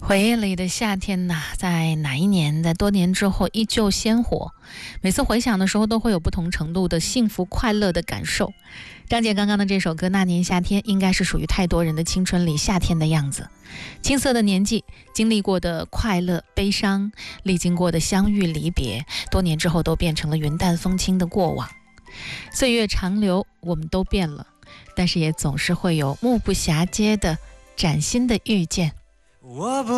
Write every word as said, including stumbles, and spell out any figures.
回忆里的夏天呐，在哪一年，在多年之后依旧鲜活。每次回想的时候，都会有不同程度的幸福快乐的感受。张姐刚刚的这首歌《那年夏天》，应该是属于太多人的青春里夏天的样子。青涩的年纪，经历过的快乐、悲伤，历经过的相遇离别，多年之后都变成了云淡风轻的过往。岁月长流，我们都变了，但是也总是会有目不暇接的崭新的遇见。 我不